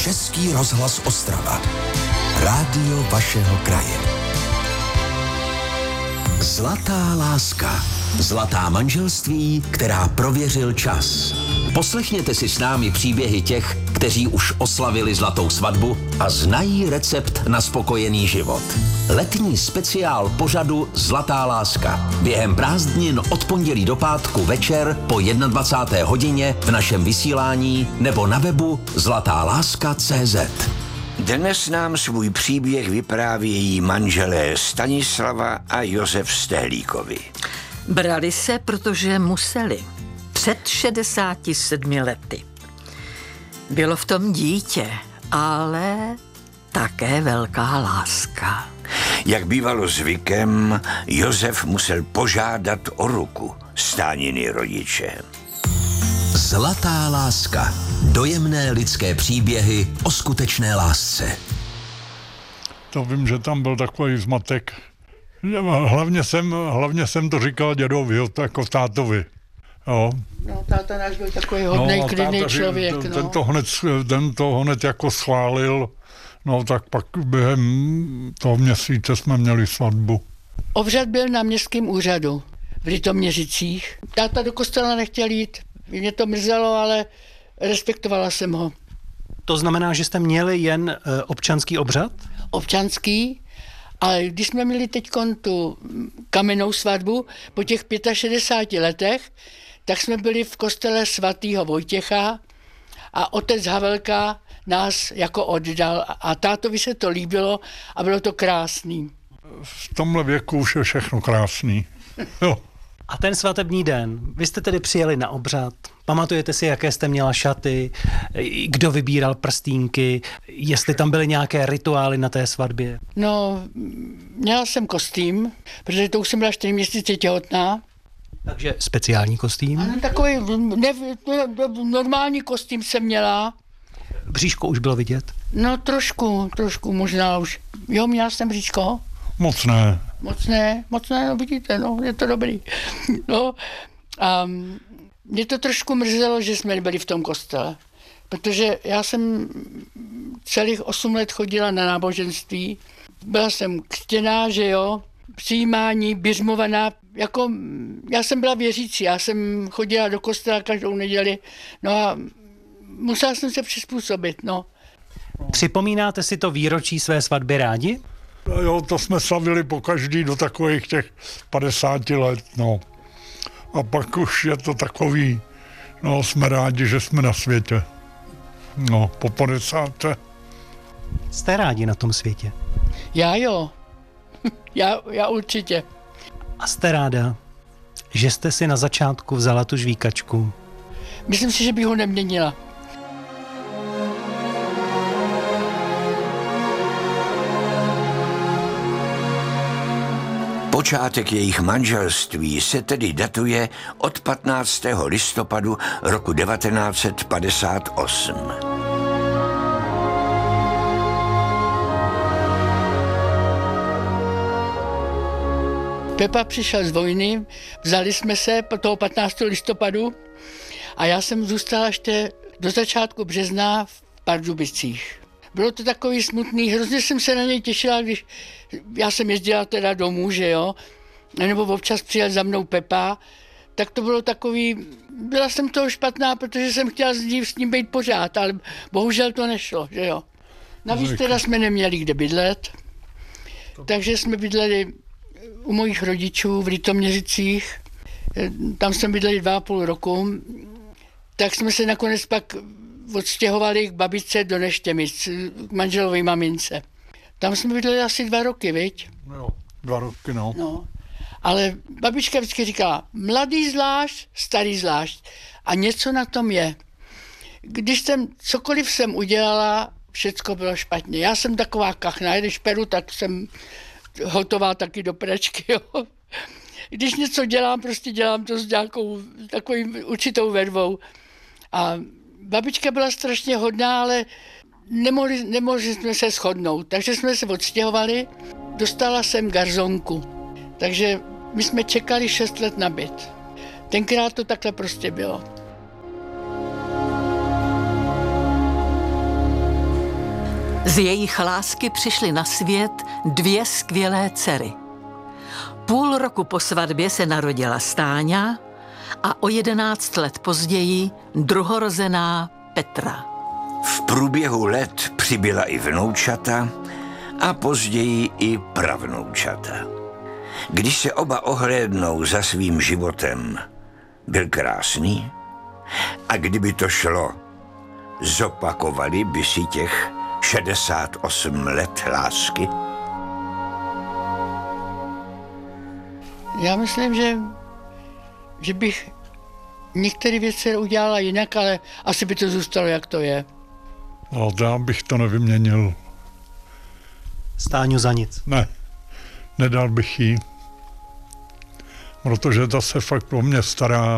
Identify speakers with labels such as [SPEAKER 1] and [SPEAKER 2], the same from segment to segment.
[SPEAKER 1] Český rozhlas Ostrava. Rádio vašeho kraje. Zlatá láska. Zlatá manželství, která prověřil čas. Poslechněte si s námi příběhy těch, kteří už oslavili zlatou svatbu a znají recept na spokojený život. Letní speciál pořadu Zlatá láska. Během prázdnin od pondělí do pátku večer po 21. hodině v našem vysílání nebo na webu zlatáláska.cz.
[SPEAKER 2] Dnes nám svůj příběh vyprávějí manželé Stanislava a Josef Stehlíkovi.
[SPEAKER 3] Brali se, protože museli. Před 67 lety. Bylo v tom dítě, ale také velká láska.
[SPEAKER 2] Jak bývalo zvykem, Josef musel požádat o ruku Stániny rodiče.
[SPEAKER 1] Zlatá láska. Dojemné lidské příběhy o skutečné lásce.
[SPEAKER 4] To vím, že tam byl takový zmatek. Hlavně jsem to říkal dědovi, jako tátovi. Jo.
[SPEAKER 5] No, táta náš byl takový hodnej, klidný člověk.
[SPEAKER 4] Ten to hned jako schválil. No tak pak během toho měsíce jsme měli svatbu.
[SPEAKER 5] Obřad byl na městském úřadu v Litoměřicích. Táta do kostela nechtěl jít. Mě to mrzelo, ale respektovala jsem ho.
[SPEAKER 6] To znamená, že jste měli jen občanský obřad?
[SPEAKER 5] Občanský, ale když jsme měli teď tu kamennou svatbu po těch 65 letech, tak jsme byli v kostele svatého Vojtěcha a otec Havelka nás jako oddal a tátovi se to líbilo a bylo to krásný.
[SPEAKER 4] V tomhle věku už je všechno krásný. Jo.
[SPEAKER 6] A ten svatební den, vy jste tedy přijeli na obřad, pamatujete si, jaké jste měla šaty, kdo vybíral prstínky, jestli tam byly nějaké rituály na té svatbě?
[SPEAKER 5] No, měla jsem kostým, protože to už jsem byla 4 měsíce těhotná.
[SPEAKER 6] Takže speciální kostým?
[SPEAKER 5] Ano, takový normální kostým jsem měla.
[SPEAKER 6] Bříško už bylo vidět?
[SPEAKER 5] No trošku možná už. Jo, měla jsem bříško.
[SPEAKER 4] Moc ne,
[SPEAKER 5] no vidíte, no, je to dobrý. No, a mě to trošku mrzelo, že jsme nebyli v tom kostele, protože já jsem celých 8 let chodila na náboženství, byla jsem křtěná, že jo, přijímání, biřmovaná, jako já jsem byla věřící, já jsem chodila do kostela každou neděli, no a musela jsem se přizpůsobit, no.
[SPEAKER 6] Připomínáte si to výročí své svatby rádi?
[SPEAKER 4] Jo, to jsme slavili po každý do takových těch 50 let, no. A pak už je to takový, no, jsme rádi, že jsme na světě. No, po 50.
[SPEAKER 6] Jste rádi na tom světě?
[SPEAKER 5] Já jo, já určitě.
[SPEAKER 6] A jste ráda, že jste si na začátku vzala tu žvíkačku?
[SPEAKER 5] Myslím si, že bych ho neměnila.
[SPEAKER 2] Počátek jejich manželství se tedy datuje od 15. listopadu roku 1958.
[SPEAKER 5] Pepa přišel z vojny, vzali jsme se toho 15. listopadu a já jsem zůstala ještě do začátku března v Pardubicích. Bylo to takový smutný, hrozně jsem se na něj těšila, když já jsem jezdila teda domů, že jo, nebo občas přijel za mnou Pepa, tak to bylo takový, byla jsem toho špatná, protože jsem chtěla s ním být pořád, ale bohužel to nešlo, že jo. Navíc teda jsme neměli kde bydlet, takže jsme bydleli u mojich rodičů v Litoměřicích, tam jsme bydleli 2,5 roku, tak jsme se nakonec pak odstěhovali k babičce do Neštěmic, k manželové mamince. Tam jsme bydleli asi 2 roky, viď?
[SPEAKER 4] Jo, 2 roky, no.
[SPEAKER 5] No. Ale babička vždycky říkala, mladý zvlášť, starý zvlášť. A něco na tom je. Když cokoliv jsem udělala, všecko bylo špatně. Já jsem taková kachna, když peru, tak jsem hotová taky do pračky, jo. Když něco dělám, prostě dělám to s nějakou takovým určitou vervou. A babička byla strašně hodná, ale nemohli jsme se shodnout, takže jsme se odstěhovali. Dostala jsem garzonku, takže my jsme čekali 6 let na byt. Tenkrát to takhle prostě bylo.
[SPEAKER 3] Z jejich lásky přišly na svět 2 skvělé dcery. Půl roku po svatbě se narodila Stáňa a o 11 let později druhorozená Petra.
[SPEAKER 2] V průběhu let přibyla i vnoučata a později i pravnoučata. Když se oba ohlédnou za svým životem, byl krásný a kdyby to šlo, zopakovali by si těch 68 let lásky.
[SPEAKER 5] Já myslím, že bych některé věci udělala jinak, ale asi by to zůstalo, jak to je.
[SPEAKER 4] No, já bych to nevyměnil.
[SPEAKER 6] Stáňu za nic.
[SPEAKER 4] Ne, nedal bych jí. Protože ta se fakt o mě stará.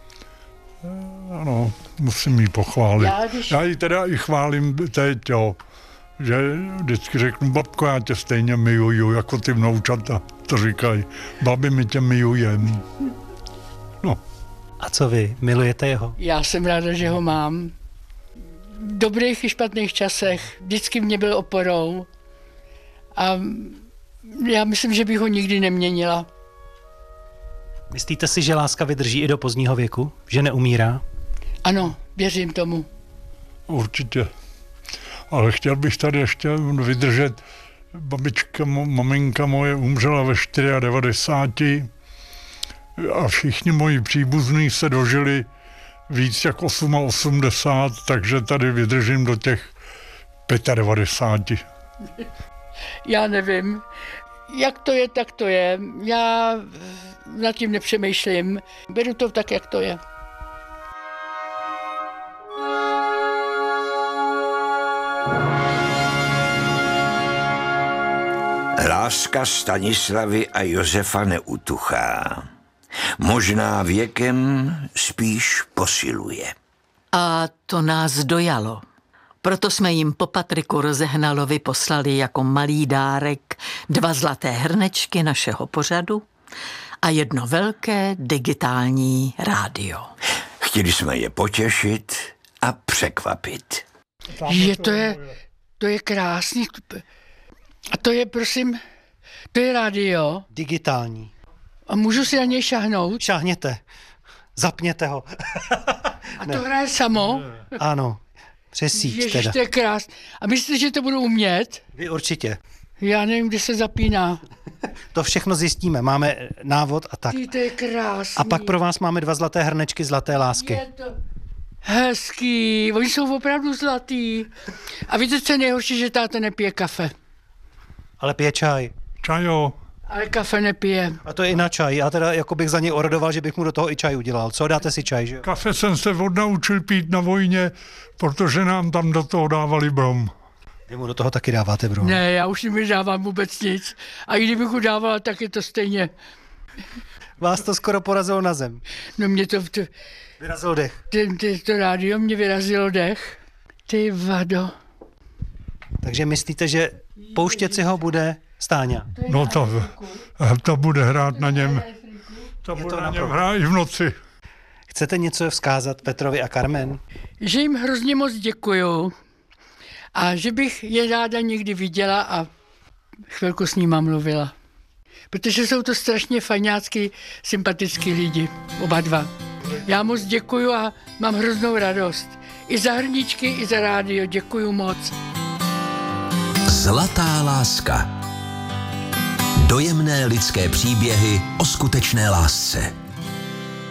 [SPEAKER 4] Ano, musím jí pochválit. Já ji teda i chválím teď, jo. Že vždycky řeknu, babko, já tě stejně miluju, jako ty vnoučata. To říkají, babi, my tě milujem. No.
[SPEAKER 6] A co vy, milujete jeho?
[SPEAKER 5] Já jsem ráda, že ho mám. V dobrých i špatných časech. Vždycky mě byl oporou. A já myslím, že bych ho nikdy neměnila.
[SPEAKER 6] Myslíte si, že láska vydrží i do pozdního věku? Že neumírá?
[SPEAKER 5] Ano, věřím tomu.
[SPEAKER 4] Určitě. Ale chtěl bych tady ještě vydržet. Babička, maminka moje umřela ve 94 a všichni moji příbuzní se dožili víc jak 88, takže tady vydržím do těch 95.
[SPEAKER 5] Já nevím. Jak to je, tak to je. Já nad tím nepřemýšlím. Beru to tak, jak to je.
[SPEAKER 2] Láska Stanislavy a Josefa neutuchá. Možná věkem spíš posiluje.
[SPEAKER 3] A to nás dojalo. Proto jsme jim po Patriku Rozehnalovi poslali jako malý dárek 2 zlaté hrnečky našeho pořadu a 1 velké digitální rádio.
[SPEAKER 2] Chtěli jsme je potěšit a překvapit.
[SPEAKER 5] To je krásný. A to je, prosím, to je rádio.
[SPEAKER 6] Digitální.
[SPEAKER 5] A můžu si na něj šáhnout?
[SPEAKER 6] Šáhněte. Zapněte ho.
[SPEAKER 5] A to hraje samo?
[SPEAKER 6] Ano. Přes síť
[SPEAKER 5] Ježiš,
[SPEAKER 6] teda.
[SPEAKER 5] to je krásný. A myslíte, že to budu umět?
[SPEAKER 6] Vy určitě.
[SPEAKER 5] Já nevím, kde se zapíná.
[SPEAKER 6] To všechno zjistíme. Máme návod a tak.
[SPEAKER 5] To je krásný.
[SPEAKER 6] A pak pro vás máme 2 zlaté hrnečky zlaté lásky.
[SPEAKER 5] Je to hezký. Oni jsou opravdu zlatý. A víte, co je nejhorší, že táta nepije kafe.
[SPEAKER 6] Ale pije čaj.
[SPEAKER 4] Čajo.
[SPEAKER 5] Ale kafe nepije.
[SPEAKER 6] A to je i na čaj. Já teda jako bych za něj orodoval, že bych mu do toho i čaj udělal. Co, dáte si čaj, že jo?
[SPEAKER 4] Kafe jsem se odnaučil pít na vojně, protože nám tam do toho dávali brom.
[SPEAKER 6] Vy mu do toho taky dáváte brom.
[SPEAKER 5] Ne, já už nedávám vůbec nic. A i kdybych ho dávala, tak je to stejně.
[SPEAKER 6] Vás to skoro porazilo na zem.
[SPEAKER 5] No mě to...
[SPEAKER 6] Vyrazil dech.
[SPEAKER 5] To rádio mě vyrazilo dech. Ty vado.
[SPEAKER 6] Takže myslíte, že pouštět si ho bude Stáňa?
[SPEAKER 4] No to bude hrát na něm. To bude na něm hrát i v noci.
[SPEAKER 6] Chcete něco vzkázat Petrovi a Carmen?
[SPEAKER 5] Že jim hrozně moc děkuju a že bych je ráda někdy viděla a chvilku s nima mluvila. Protože jsou to strašně fajňácký, sympatický lidi, oba dva. Já moc děkuju a mám hroznou radost. I za hrníčky, i za rádio. Děkuju moc.
[SPEAKER 1] Zlatá láska. Dojemné lidské příběhy o skutečné lásce.